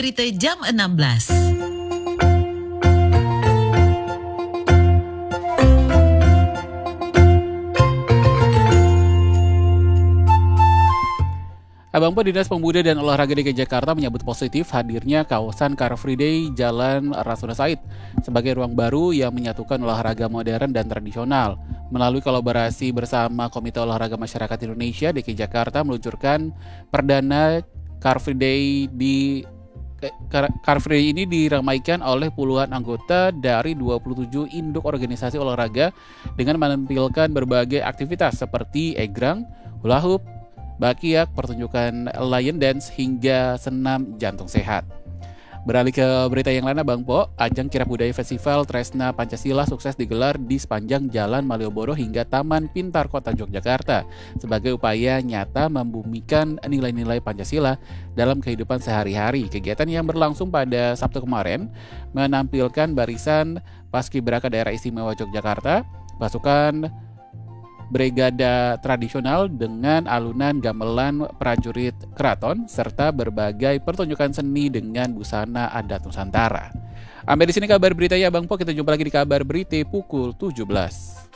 berita jam 16. Abang Po, Dinas Pemuda dan Olahraga DKI Jakarta menyambut positif hadirnya kawasan Car Free Day Jalan Rasuna Said sebagai ruang baru yang menyatukan olahraga modern dan tradisional. Melalui kolaborasi bersama Komite Olahraga Masyarakat Indonesia, DKI Jakarta meluncurkan perdana Car Free Day Car Free Day ini diramaikan oleh puluhan anggota dari 27 induk organisasi olahraga dengan menampilkan berbagai aktivitas seperti egrang, hula hoop, bakiak, pertunjukan lion dance, hingga senam jantung sehat. Beralih ke berita yang lain, Bang Po, ajang Kirab Budaya Festival Tresna Pancasila sukses digelar di sepanjang Jalan Malioboro hingga Taman Pintar Kota Yogyakarta sebagai upaya nyata membumikan nilai-nilai Pancasila dalam kehidupan sehari-hari. Kegiatan yang berlangsung pada Sabtu kemarin menampilkan barisan Paskibraka Daerah Istimewa Yogyakarta, pasukan Brigada tradisional dengan alunan gamelan prajurit keraton serta berbagai pertunjukan seni dengan busana adat Nusantara. Sampai di sini kabar beritanya Bang Po, kita jumpa lagi di kabar berita pukul 17.